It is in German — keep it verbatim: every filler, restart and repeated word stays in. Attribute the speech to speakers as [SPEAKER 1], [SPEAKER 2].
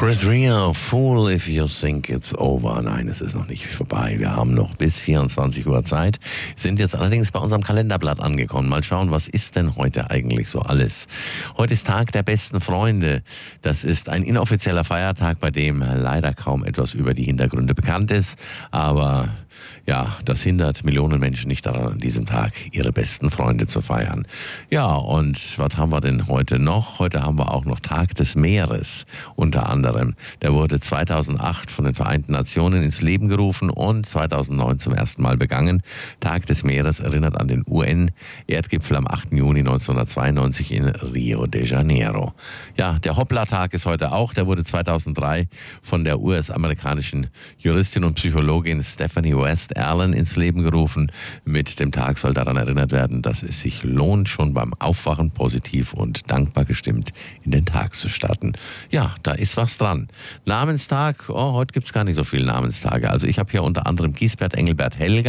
[SPEAKER 1] Chris Rea, Fool if you think it's over. Nein, es ist noch nicht vorbei. Wir haben noch bis vierundzwanzig Uhr Zeit, sind jetzt allerdings bei unserem Kalenderblatt angekommen. Mal schauen, was ist denn heute eigentlich so alles? Heute ist Tag der besten Freunde. Das ist ein inoffizieller Feiertag, bei dem leider kaum etwas über die Hintergründe bekannt ist. Aber ja, das hindert Millionen Menschen nicht daran, an diesem Tag ihre besten Freunde zu feiern. Ja, und was haben wir denn heute noch? Heute haben wir auch noch Tag des Meeres unter anderem. Der wurde zweitausendacht von den Vereinten Nationen ins Leben gerufen und zweitausendneun zum ersten Mal begangen. Tag des Meeres erinnert an den U N-Erdgipfel am achten Juni neunzehnhundertzweiundneunzig in Rio de Janeiro. Ja, der Hoppla-Tag ist heute auch. Der wurde zweitausenddrei von der U S-amerikanischen Juristin und Psychologin Stephanie West Allen ins Leben gerufen. Mit dem Tag soll daran erinnert werden, dass es sich lohnt, schon beim Aufwachen positiv und dankbar gestimmt in den Tag zu starten. Ja, da ist was dran. Namenstag, oh, heute gibt es gar nicht so viele Namenstage. Also ich habe hier unter anderem Gisbert Engelbert Helga.